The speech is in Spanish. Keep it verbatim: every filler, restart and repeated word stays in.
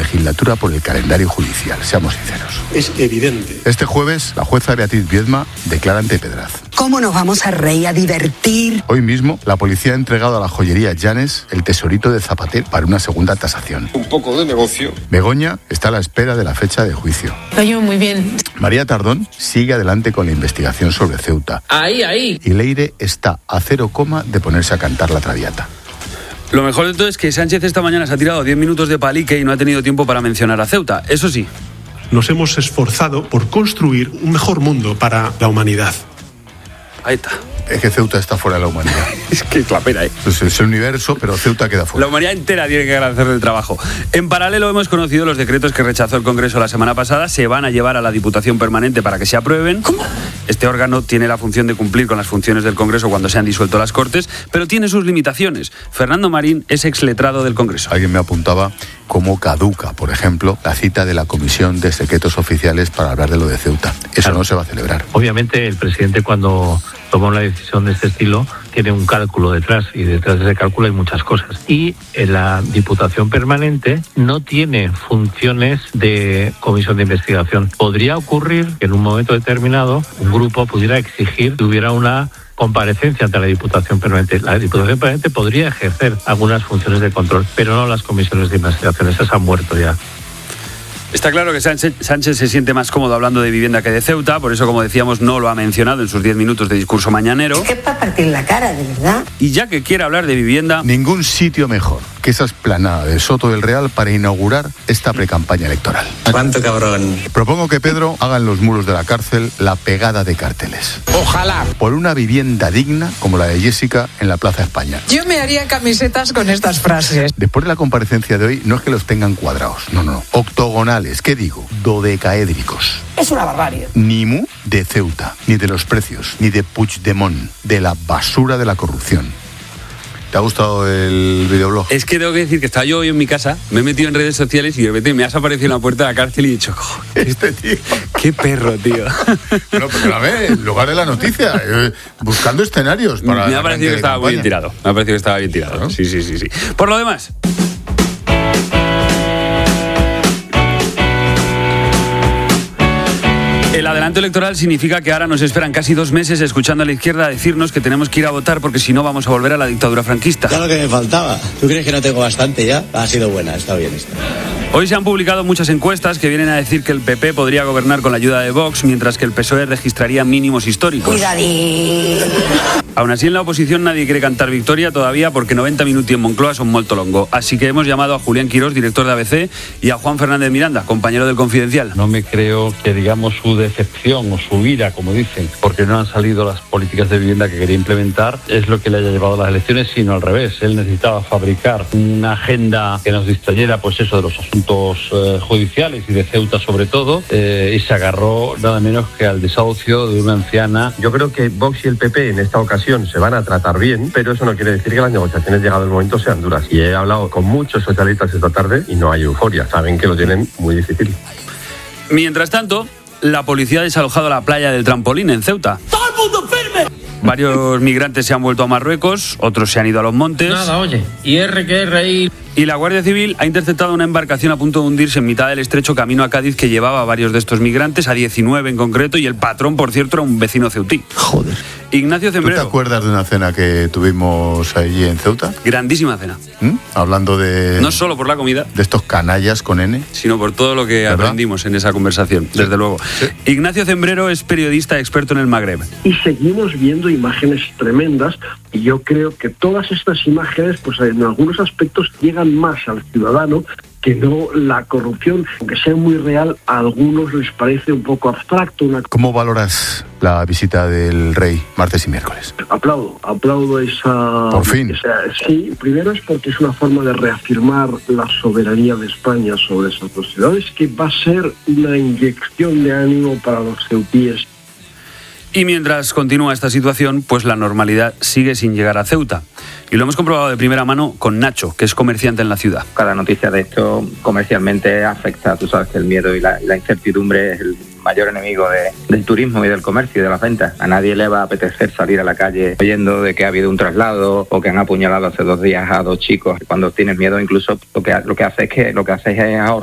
legislatura por el calendario judicial, seamos sinceros. Es evidente. Este jueves, la jueza Beatriz Viedma declara ante Pedraz. ¿Cómo nos vamos a reír, a divertir? Hoy mismo, la policía ha entregado a la joyería Llanes el tesorito de Zapater para una segunda tasación. Un poco de negocio. Begoña está a la espera de la fecha de juicio. Lo llevo muy bien. María Tardón sigue adelante con la investigación sobre Ceuta. Ahí, ahí. Y Leire está a cero coma de ponerse a cantar la Traviata. Lo mejor de todo es que Sánchez esta mañana se ha tirado diez minutos de palique y no ha tenido tiempo para mencionar a Ceuta. Eso sí. Nos hemos esforzado por construir un mejor mundo para la humanidad. Ahí está. Es que Ceuta está fuera de la humanidad. Es que es la pena, ¿eh? Pues es el universo, pero Ceuta queda fuera. La humanidad entera tiene que agradecer el trabajo. En paralelo hemos conocido los decretos que rechazó el Congreso la semana pasada. Se van a llevar a la Diputación Permanente para que se aprueben. ¿Cómo? Este órgano tiene la función de cumplir con las funciones del Congreso cuando se han disuelto las Cortes, pero tiene sus limitaciones. Fernando Marín es exletrado del Congreso. Alguien me apuntaba cómo caduca, por ejemplo, la cita de la Comisión de Secretos Oficiales para hablar de lo de Ceuta. Eso claro. No se va a celebrar. Obviamente el presidente, cuando toma una decisión de este estilo, tiene un cálculo detrás, y detrás de ese cálculo hay muchas cosas. Y en la Diputación Permanente no tiene funciones de comisión de investigación. Podría ocurrir que en un momento determinado un grupo pudiera exigir que hubiera una comparecencia ante la Diputación Permanente. La Diputación Permanente podría ejercer algunas funciones de control, pero no las comisiones de investigación. Esas han muerto ya. Está claro que Sánchez, Sánchez se siente más cómodo hablando de vivienda que de Ceuta, por eso, como decíamos, no lo ha mencionado en sus diez minutos de discurso mañanero. Es que es para partir la cara, de verdad. Y ya que quiere hablar de vivienda... Ningún sitio mejor que esa esplanada del Soto del Real para inaugurar esta precampaña electoral. ¡Cuánto cabrón! Propongo que Pedro haga en los muros de la cárcel la pegada de carteles. ¡Ojalá! Por una vivienda digna como la de Jessica en la Plaza España. Yo me haría camisetas con estas frases. Después de la comparecencia de hoy, no es que los tengan cuadrados, no, no, no. Octogonales, ¿qué digo? Dodecaédricos. Es una barbarie. Ni mu de Ceuta, ni de los precios, ni de Puigdemont, de la basura de la corrupción. ¿Te ha gustado el videoblog? Es que tengo que decir que estaba yo hoy en mi casa, me he metido en redes sociales y de repente me has aparecido en la puerta de la cárcel y he dicho, este tío, qué perro, tío. Pero, pero a ver, en lugar de la noticia, eh, buscando escenarios para... Me ha parecido que estaba muy bien tirado, me ha parecido que estaba bien tirado, ¿no? Sí, sí, sí, sí. Por lo demás... El adelanto electoral significa que ahora nos esperan casi dos meses escuchando a la izquierda decirnos que tenemos que ir a votar porque si no vamos a volver a la dictadura franquista. Ya lo que me faltaba. ¿Tú crees que no tengo bastante ya? Ha sido buena, está bien esta. Hoy se han publicado muchas encuestas que vienen a decir que el P P podría gobernar con la ayuda de Vox, mientras que el P S O E registraría mínimos históricos. Cuidadín. Aún así, en la oposición nadie quiere cantar victoria todavía porque noventa minuti en Moncloa son molto longo. Así que hemos llamado a Julián Quirós, director de A B C, y a Juan Fernández Miranda, compañero del Confidencial. No me creo que, digamos, su decepción o su ira, como dicen, porque no han salido las políticas de vivienda que quería implementar, es lo que le haya llevado a las elecciones, sino al revés. Él necesitaba fabricar una agenda que nos distrayera, pues eso, de los asuntos eh, judiciales y de Ceuta sobre todo, eh, y se agarró nada menos que al desahucio de una anciana. Yo creo que Vox y el P P en esta ocasión se van a tratar bien, pero eso no quiere decir que las negociaciones, llegado el momento, sean duras. Y he hablado con muchos socialistas esta tarde y no hay euforia. Saben que lo tienen muy difícil. Mientras tanto, la policía ha desalojado la playa del Trampolín en Ceuta. ¡Todo el mundo firme! Varios migrantes se han vuelto a Marruecos, otros se han ido a los montes. Nada, oye, y R que R I... Y la Guardia Civil ha interceptado una embarcación a punto de hundirse en mitad del estrecho camino a Cádiz que llevaba a varios de estos migrantes, a diecinueve en concreto, y el patrón, por cierto, era un vecino ceutí. Joder. Ignacio Zembrero. ¿Tú te acuerdas de una cena que tuvimos allí en Ceuta? Grandísima cena. ¿Mm? Hablando de... No solo por la comida. De estos canallas con N. Sino por todo lo que ¿verdad? Aprendimos en esa conversación, sí. Desde luego. Sí. Ignacio Zembrero es periodista experto en el Magreb. Y seguimos viendo imágenes tremendas, y yo creo que todas estas imágenes, pues en algunos aspectos llegan más al ciudadano que no la corrupción, aunque sea muy real, a algunos les parece un poco abstracto. Una... ¿Cómo valoras la visita del rey martes y miércoles? Aplaudo, aplaudo esa... Por fin. Esa, sí, primero es porque es una forma de reafirmar la soberanía de España sobre esas dos ciudades, que va a ser una inyección de ánimo para los ceutíes. Y mientras continúa esta situación, pues la normalidad sigue sin llegar a Ceuta. Y lo hemos comprobado de primera mano con Nacho, que es comerciante en la ciudad. Cada noticia de esto comercialmente afecta. Tú sabes que el miedo y la, y la incertidumbre es el mayor enemigo de, del turismo y del comercio y de las ventas. A nadie le va a apetecer salir a la calle oyendo de que ha habido un traslado o que han apuñalado hace dos días a dos chicos. Cuando tienes miedo, incluso lo que, lo que hace es que lo que haces es ahorrar.